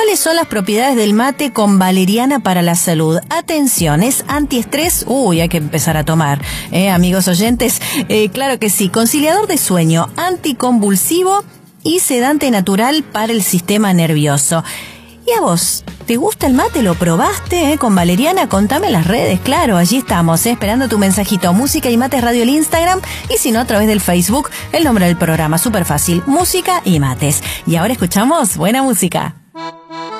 ¿Cuáles son las propiedades del mate con valeriana para la salud? Atención, ¿es antiestrés? Hay que empezar a tomar, amigos oyentes. Claro que sí, conciliador de sueño, anticonvulsivo y sedante natural para el sistema nervioso. ¿Y a vos? ¿Te gusta el mate? ¿Lo probaste con valeriana? Contame en las redes, claro, allí estamos, esperando tu mensajito. Música y Mates Radio el Instagram, y si no, a través del Facebook, el nombre del programa, súper fácil, Música y Mates. Y ahora escuchamos buena música.